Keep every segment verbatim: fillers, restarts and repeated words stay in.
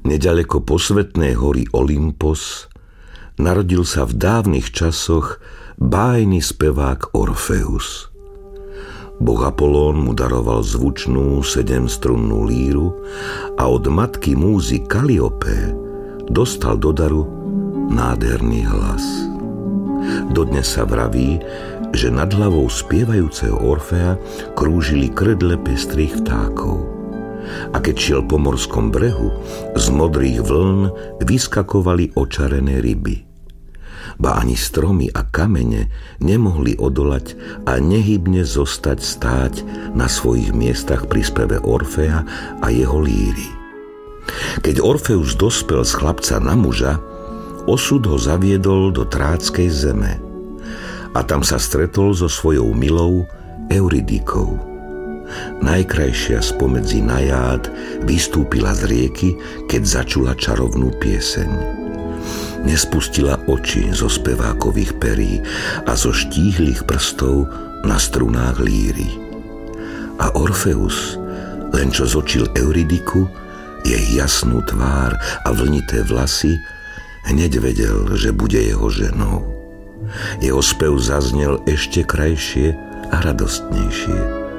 Neďaleko posvetnej hory Olympos narodil sa v dávnych časoch bájny spevák Orfeus. Boh Apolón mu daroval zvučnú sedemstrunnú líru a od matky múzy Kaliopé dostal do daru nádherný hlas. Dodnes sa vraví, že nad hlavou spievajúceho Orfea krúžili krdle pestrých vtákov. A keď šiel po morskom brehu, z modrých vln vyskakovali očarené ryby. Ba ani stromy a kamene nemohli odolať a nehybne zostať stáť na svojich miestach pri speve Orfea a jeho líry. Keď Orfeus dospel z chlapca na muža, osud ho zaviedol do tráckej zeme a tam sa stretol so svojou milou Euridikou. Najkrajšia spomedzi najád vystúpila z rieky, keď začula čarovnú pieseň. Nespustila oči zo spevákových perí a zo štíhlych prstov na strunách líry. A Orfeus, len čo zočil Euridiku, jej jasnú tvár a vlnité vlasy, hneď vedel, že bude jeho ženou. Jeho spev zaznel ešte krajšie a radostnejšie.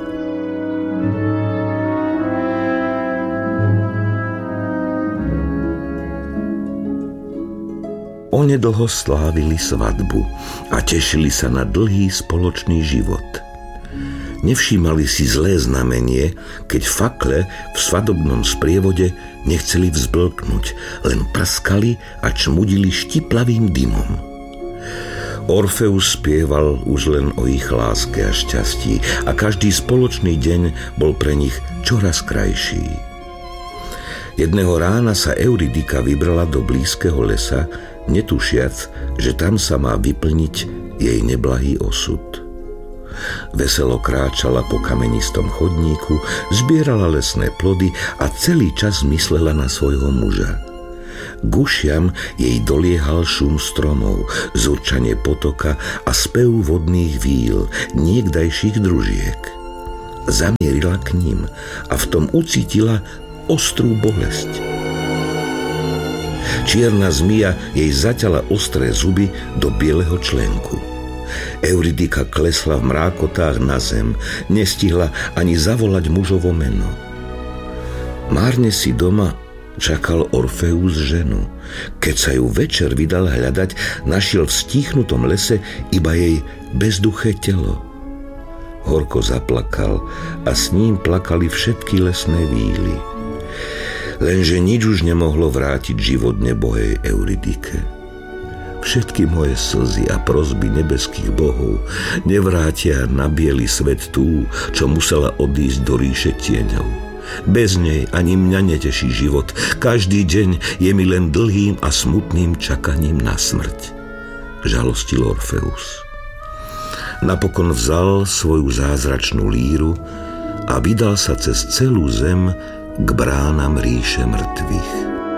Onedlho slávili svadbu a tešili sa na dlhý spoločný život. Nevšímali si zlé znamenie, keď fakle v svadobnom sprievode nechceli vzblknúť, len praskali a čmudili štiplavým dymom. Orfeus spieval už len o ich láske a šťastí a každý spoločný deň bol pre nich čoraz krajší. Jedného rána sa Euridika vybrala do blízkeho lesa, netušiac, že tam sa má vyplniť jej neblahý osud. Veselo kráčala po kamenistom chodníku, zbierala lesné plody a celý čas myslela na svojho muža. K ušiam jej doliehal šum stromov, zurčanie potoka a spev vodných víl, niekdajších družiek. Zamierila k ním a v tom ucítila ostrú bolesť. Čierna zmija jej zaťala ostré zuby do bieleho členku. Euridika klesla v mrákotách na zem, nestihla ani zavolať mužovo meno. Márne si doma čakal Orfeus ženu. Keď sa ju večer vydal hľadať, našiel v stíchnutom lese iba jej bezduché telo. Horko zaplakal a s ním plakali všetky lesné víly. Lenže nič už nemohlo vrátiť život nebohej Euridike. Všetky moje slzy a prosby nebeských bohov nevrátia na biely svet tú, čo musela odísť do ríše tieňov. Bez nej ani mňa neteší život. Každý deň je mi len dlhým a smutným čakaním na smrť. Žalostil Orfeus. Napokon vzal svoju zázračnú líru a vydal sa cez celú zem k bránam ríše mŕtvych.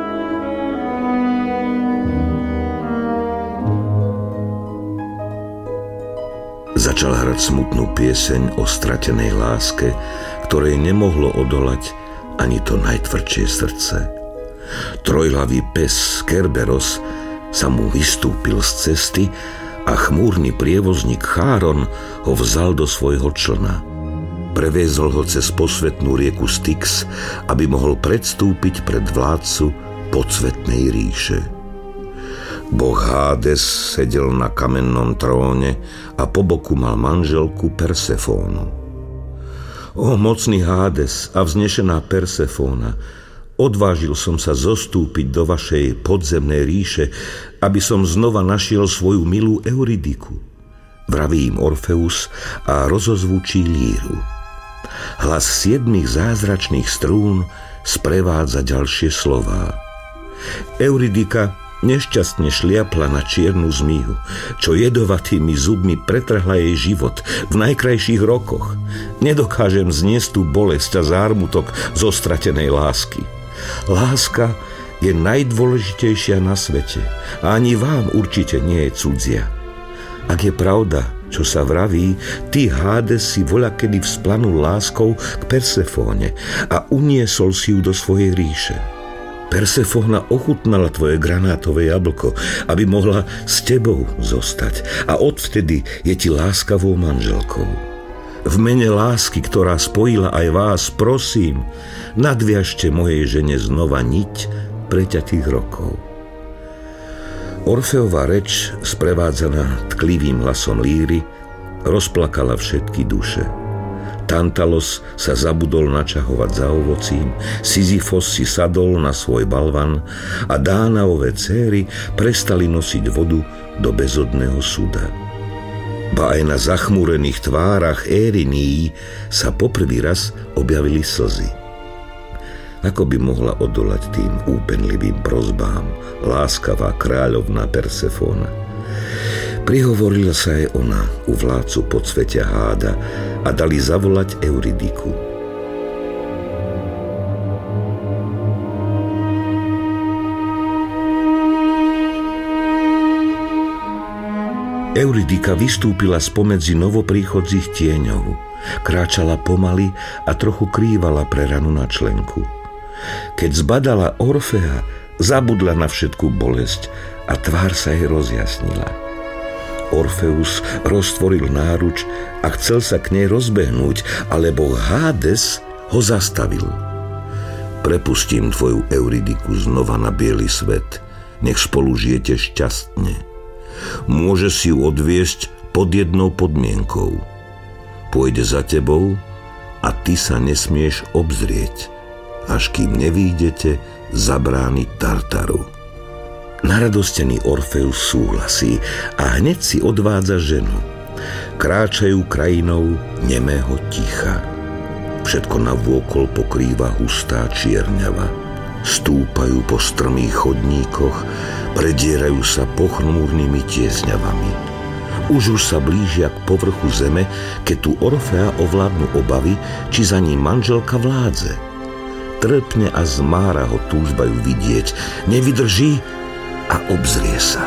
Začal hrať smutnú pieseň o stratenej láske, ktorej nemohlo odolať ani to najtvrdšie srdce. Trojhlavý pes Kerberos sa mu vystúpil z cesty a chmúrny prievozník Cháron ho vzal do svojho člna. Previezol ho cez posvetnú rieku Styx, aby mohol predstúpiť pred vládcu podsvetnej ríše. Boh Hádes sedel na kamennom tróne a po boku mal manželku Persefónu. O mocný Hádes a vznešená Persefóna, odvážil som sa zostúpiť do vašej podzemnej ríše, aby som znova našiel svoju milú Euridiku. Vraví im Orfeus a rozozvučí líru. Hlas siedmých zázračných strún sprevádza ďalšie slová. Euridika nešťastne šliapla na čiernu zmiju, čo jedovatými zubmi pretrhla jej život v najkrajších rokoch. Nedokážem zniesť tú bolesť a zármutok zo stratenej lásky. Láska je najdôležitejšia na svete a ani vám určite nie je cudzia. Ak je pravda, čo sa vraví, ty, Hádes, si voľakedy vzplanul láskou k Persefóne a uniesol si ju do svojej ríše. Persefóna ochutnala tvoje granátové jablko, aby mohla s tebou zostať. A odvtedy je ti láskavou manželkou. V mene lásky, ktorá spojila aj vás, prosím, nadviažte mojej žene znova niť preťatých rokov. Orfeova reč, sprevádzaná tklivým hlasom líry, rozplakala všetky duše. Tantalos sa zabudol načahovať za ovocím, Sisyfos si sadol na svoj balvan a Dánaove céry prestali nosiť vodu do bezodného súda. Ba aj na zachmúrených tvárach Ériní sa poprvý raz objavili slzy. Ako by mohla odolať tým úpenlivým prosbám láskavá kráľovná Persefóna? Prihovorila sa aj ona u vládcu podsvetia Háda a dali zavolať Euridiku. Euridika vystúpila spomedzi novopríchodzích tieňov, kráčala pomaly a trochu krývala preranu na členku. Keď zbadala Orfea, zabudla na všetku bolesť a tvár sa jej rozjasnila. Orfeus roztvoril náruč a chcel sa k nej rozbehnúť, ale boh Hádes ho zastavil. Prepustím tvoju Euridiku znova na biely svet, nech spolu žijete šťastne. Môže si ju odviesť pod jednou podmienkou. Pôjde za tebou a ty sa nesmieš obzrieť, až kým nevyjdete za brány Tartaru. Naradostený Orfeus súhlasí a hneď si odvádza ženu. Kráčajú krajinou nemého ticha. Všetko navôkol pokrýva hustá čierňava. Stúpajú po strmých chodníkoch, predierajú sa pochmúrnymi tiesňavami. Už už sa blížia k povrchu zeme, keď tu Orfea ovládnu obavy, či za ním manželka vládze. Trpne a zmára ho túžba ju vidieť. Nevydrží a obzrie sa.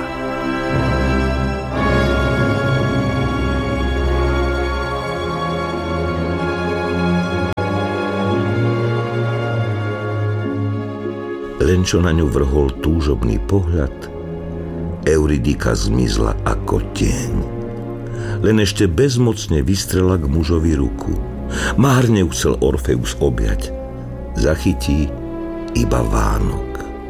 Len čo na ňu vrhol túžobný pohľad, Euridika zmizla ako tieň. Len ešte bezmocne vystrela k mužovi ruku. Márne chcel Orfeus objať. Zachytí iba vánok.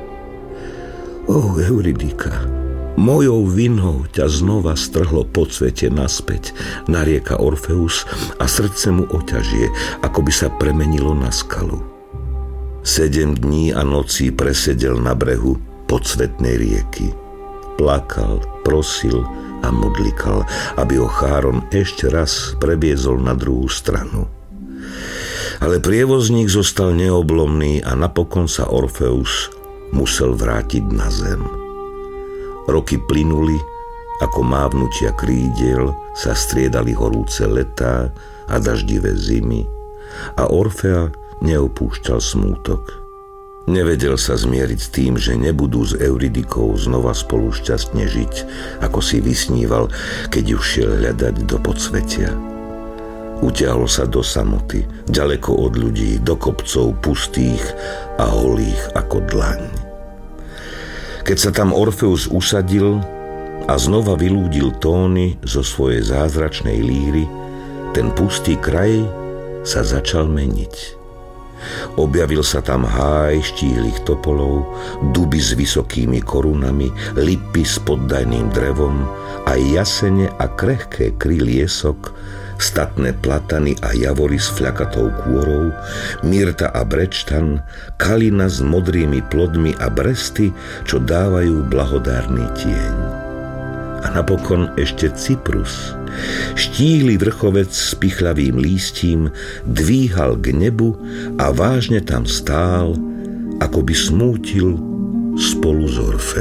O, Euridika, mojou vinou ťa znova strhlo podsvete naspäť, narieka Orfeus a srdce mu oťažie, ako by sa premenilo na skalu. Sedem dní a nocí presedel na brehu podsvetnej rieky. Plakal, prosil a modlikal, aby ho Cháron ešte raz previezol na druhú stranu. Ale prievozník zostal neoblomný a napokon sa Orfeus musel vrátiť na zem. Roky plynuli, ako mávnutia krídiel sa striedali horúce letá a daždivé zimy a Orfea neopúšťal smútok. Nevedel sa zmieriť s tým, že nebudú s Euridikou znova spolu šťastne žiť, ako si vysníval, keď ju šiel hľadať do podsvetia. Utiahol sa do samoty, ďaleko od ľudí, do kopcov pustých a holých ako dlaň. Keď sa tam Orfeus usadil a znova vylúdil tóny zo svojej zázračnej líry, ten pustý kraj sa začal meniť. Objavil sa tam háj štíhlych topolov, duby s vysokými korunami, lipy s poddajným drevom, aj jasene a krehké kry liesok, statné platany a javory s fľakatou kôrou, myrta a brečtan, kalina s modrými plodmi a bresty, čo dávajú blahodárny tieň. A napokon ešte cyprus, štíhly vrchovec s pichľavým lístím, dvíhal k nebu a vážne tam stál, ako by smútil spolu s Orfeom.